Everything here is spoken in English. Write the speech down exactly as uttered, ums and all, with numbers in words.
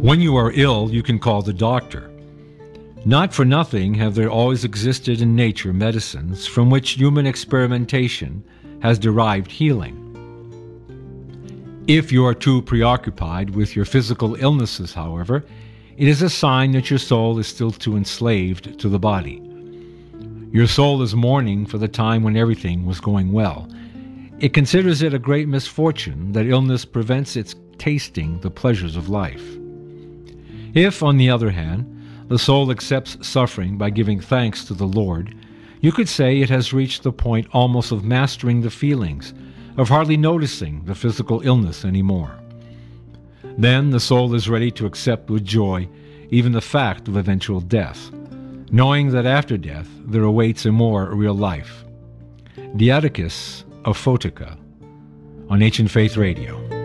When you are ill, you can call the doctor. Not for nothing have there always existed in nature medicines from which human experimentation has derived healing. If you are too preoccupied with your physical illnesses, however, it is a sign that your soul is still too enslaved to the body. Your soul is mourning for the time when everything was going well. It considers it a great misfortune that illness prevents its tasting the pleasures of life. If, on the other hand, the soul accepts suffering by giving thanks to the Lord, you could say it has reached the point almost of mastering the feelings, of hardly noticing the physical illness anymore. Then the soul is ready to accept with joy even the fact of eventual death, knowing that after death there awaits a more real life. Diadochus of Photica on Ancient Faith Radio.